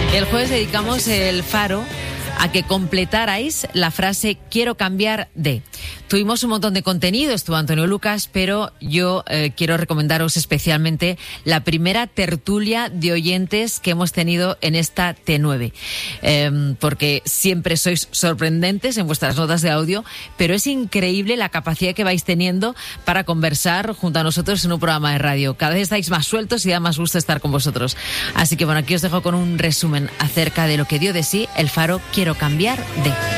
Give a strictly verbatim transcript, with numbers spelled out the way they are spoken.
El jueves dedicamos el Faro a que completarais la frase quiero cambiar de. Tuvimos un montón de contenido, estuvo Antonio Lucas, pero yo eh, quiero recomendaros especialmente la primera tertulia de oyentes que hemos tenido en esta T nueve, eh, porque siempre sois sorprendentes en vuestras notas de audio, pero es increíble la capacidad que vais teniendo para conversar junto a nosotros en un programa de radio. Cada vez estáis más sueltos y da más gusto estar con vosotros. Así que bueno, aquí os dejo con un resumen acerca de lo que dio de sí el Faro Quiero cambiar de.